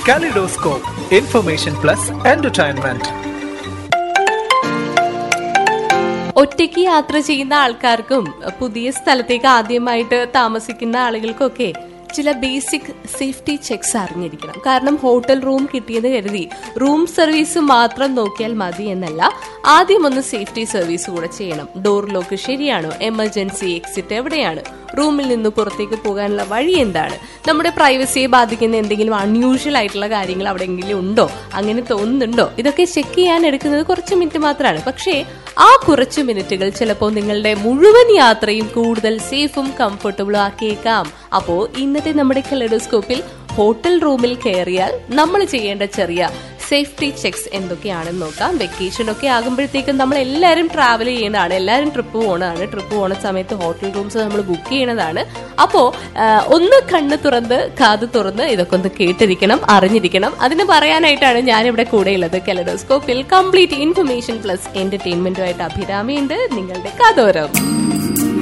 Kaleidoscope, information plus entertainment. ഒറ്റയ്ക്ക് യാത്ര ചെയ്യുന്ന ആൾക്കാർക്കും പുതിയ സ്ഥലത്തേക്ക് ആദ്യമായിട്ട് താമസിക്കുന്ന ആളുകൾക്കൊക്കെ ചില ബേസിക് സേഫ്റ്റി ചെക്സ് അറിഞ്ഞിരിക്കണം. കാരണം ഹോട്ടൽ റൂം കിട്ടിയെന്ന് കരുതി റൂം സർവീസ് മാത്രം നോക്കിയാൽ മതി എന്നല്ല, ആദ്യം ഒന്ന് സേഫ്റ്റി സർവീസ് കൂടെ ചെയ്യണം. ഡോർ ലോക്ക് ശരിയാണോ, എമർജൻസി എക്സിറ്റ് എവിടെയാണ്, റൂമിൽ നിന്ന് പുറത്തേക്ക് പോകാനുള്ള വഴി എന്താണ്, നമ്മുടെ പ്രൈവസിയെ ബാധിക്കുന്ന എന്തെങ്കിലും അൺയൂഷ്വൽ ആയിട്ടുള്ള കാര്യങ്ങൾ അവിടെയെങ്കിലും ഉണ്ടോ, അങ്ങനെ തോന്നുന്നുണ്ടോ, ഇതൊക്കെ ചെക്ക് ചെയ്യാൻ എടുക്കുന്നത് കുറച്ച് മിനിറ്റ് മാത്രമാണ്. പക്ഷേ ആ കുറച്ച് മിനിറ്റുകൾ ചിലപ്പോൾ നിങ്ങളുടെ മുഴുവൻ യാത്രയും കൂടുതൽ സേഫും കംഫർട്ടബിളും ആക്കിയേക്കാം. അപ്പോ ഇന്നത്തെ നമ്മുടെ കലെഡോസ്കോപ്പിൽ ഹോട്ടൽ റൂമിൽ കയറിയാൽ നമ്മൾ ചെയ്യേണ്ട ചെറിയ സേഫ്റ്റി ചെക്സ് എന്തൊക്കെയാണെന്ന് നോക്കാം. വെക്കേഷൻ ഒക്കെ ആകുമ്പോഴത്തേക്കും നമ്മൾ എല്ലാവരും ട്രാവൽ ചെയ്യുന്നതാണ്, എല്ലാവരും ട്രിപ്പ് പോകുന്ന സമയത്ത് ഹോട്ടൽ റൂംസ് നമ്മൾ ബുക്ക് ചെയ്യണതാണ്. അപ്പോ ഒന്ന് കണ്ണ് തുറന്ന് കാത് തുറന്ന് ഇതൊക്കെ ഒന്ന് കേട്ടിരിക്കണം, അറിഞ്ഞിരിക്കണം. അതിന് പറയാനായിട്ടാണ് ഞാനിവിടെ കൂടെയുള്ളത്. കലെഡോസ്കോപ്പിൽ കംപ്ലീറ്റ് ഇൻഫർമേഷൻ പ്ലസ് എന്റർടൈൻമെന്റുമായിട്ട് അഭിരാമിയുണ്ട്, നിങ്ങളുടെ കാതോരം.